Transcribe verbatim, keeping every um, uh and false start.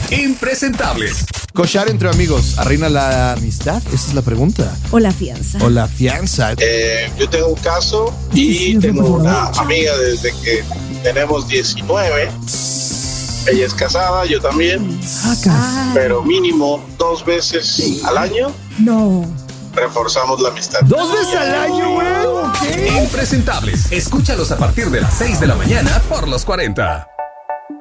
Impresentables. Cochar entre amigos, ¿arruina la amistad? Esa es la pregunta. O la fianza. O la fianza. Eh, yo tengo un caso y tengo una amiga desde que tenemos diecinueve. Ella es casada, yo también. Ah, Pero mínimo dos veces al año no. reforzamos la amistad. ¿Dos veces al año, güey? Impresentables. Escúchalos a partir de las seis de la mañana por los cuarenta.